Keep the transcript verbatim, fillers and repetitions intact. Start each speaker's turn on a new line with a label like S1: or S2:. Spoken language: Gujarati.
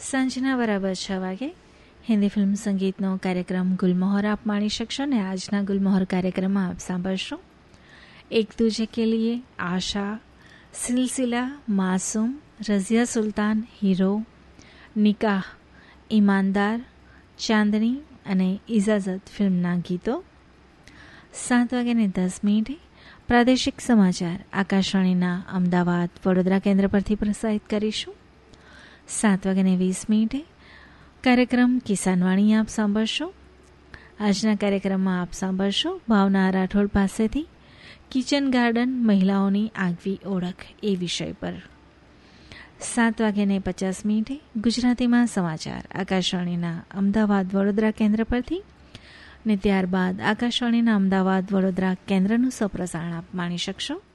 S1: સાંજના બરાબર છ વાગે હિન્દી ફિલ્મ સંગીતનો કાર્યક્રમ ગુલમોહર આપ માણી શકશો ને આજના ગુલમોહર કાર્યક્રમમાં આપ સાંભળશો એક દૂજે કે લીએ, આશા, સિલસિલા, માસૂમ, રઝિયા સુલતાન, હીરો, નિકાહ, ઈમાનદાર, ચાંદની અને ઇજાઝત ફિલ્મના ગીતો. સાત વાગ્યાને દસ મિનિટે પ્રાદેશિક સમાચાર આકાશવાણીના અમદાવાદ વડોદરા કેન્દ્ર પરથી પ્રસારિત કરીશું. સાત વાગ્યાને વીસ મિનિટે કાર્યક્રમ કિસાનવાણી આપ સાંભળશો. આજના કાર્યક્રમમાં આપ સાંભળશો ભાવના રાઠોડ પાસેથી કિચન ગાર્ડન મહિલાઓની આગવી ઓળખ એ વિષય પર. સાત વાગ્યાને પચાસ મિનિટે ગુજરાતીમાં સમાચાર આકાશવાણીના અમદાવાદ વડોદરા કેન્દ્ર પરથી ને ત્યારબાદ આકાશવાણીના અમદાવાદ વડોદરા કેન્દ્રનું સપ્રસારણ આપ માણી શકશો.